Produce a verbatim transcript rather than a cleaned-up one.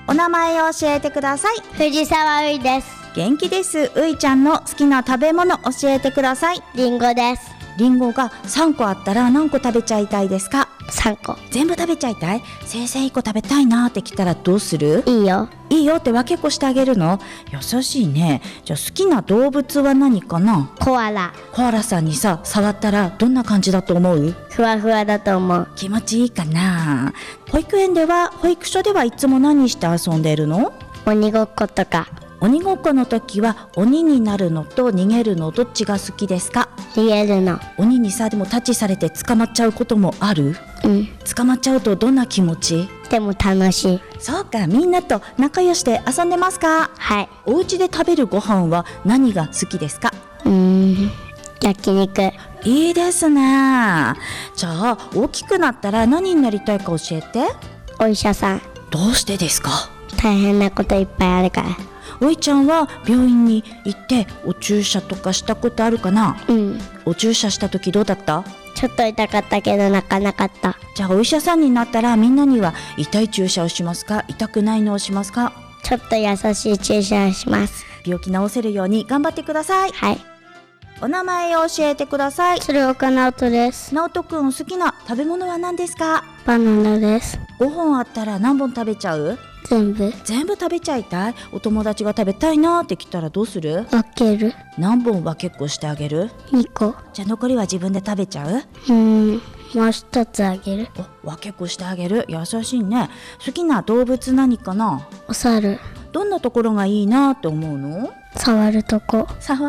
お名前を教えてください。 藤沢ういです。 元気です。ういちゃんの好きな食べ物教えてください。 りんごです。 りんごがさんこあったら何個食べちゃいたいですか？ さんこ。 全部食べちゃいたい？先生いっこ食べたいなって来たらどうする？ いいよ。 いいよって分けっこしてあげるの？優しいね。じゃあ好きな動物は何かな？ コアラ。 コアラさんにさ触ったらどんな感じだと思う？ ふわふわだと思う。 気持ちいいかな？保育園では保育所ではいつも何して遊んでるの？ 鬼ごっことか。 鬼ごっこの時は鬼になるのと逃げるのどっちが好きですか？ 逃げるの。 鬼にさでもタッチされて捕まっちゃうこともある？ うん捕まっちゃうとどんな気持ち？ でも楽しい。 そうか、みんなと仲良しで遊んでますか？ はい。 お家で食べるご飯は何が好きですか？ うーん焼肉。 いいですね。じゃあ大きくなったら何になりたいか教えて。 お医者さん。 どうしてですか？ 大変なこといっぱいあるから。 おいちゃんは病院に行ってお注射とかしたことあるかな？ うんお注射した時どうだった？ ちょっと痛かったけど泣かなかった。 じゃあお医者さんになったらみんなには痛い注射をしますか？痛くないのをしますか？ ちょっと優しい注射をします。 病気治せるように頑張ってください。 はい。 お名前を教えてください。 鶴岡直人です。 なおとくん好きな食べ物は何ですか？ バナナです。 ごほんあったら何本食べちゃう？ 全部。 全部食べちゃいたい？お友達が食べたいなって来たらどうする？ 分ける。 何本分けっこしてあげる？ にこ。 じゃあ残りは自分で食べちゃう？ うーんもう一つあげる。 お、分けっこしてあげる。優しいね。好きな動物何かな？ お猿。 どんなところがいいなって思うの？ 触るとこ。 触